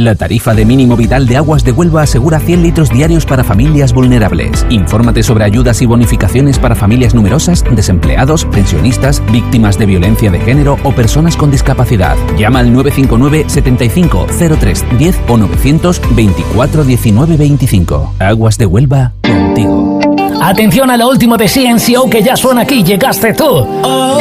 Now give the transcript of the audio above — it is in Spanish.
La tarifa de mínimo vital de Aguas de Huelva asegura 100 litros diarios para familias vulnerables. Infórmate sobre ayudas y bonificaciones para familias numerosas, desempleados, pensionistas, víctimas de violencia de género o personas con discapacidad. Llama al 959 75 03 10 o 924 19 25. Aguas de Huelva, contigo. Atención a lo último de CNCO que ya suena aquí, llegaste tú.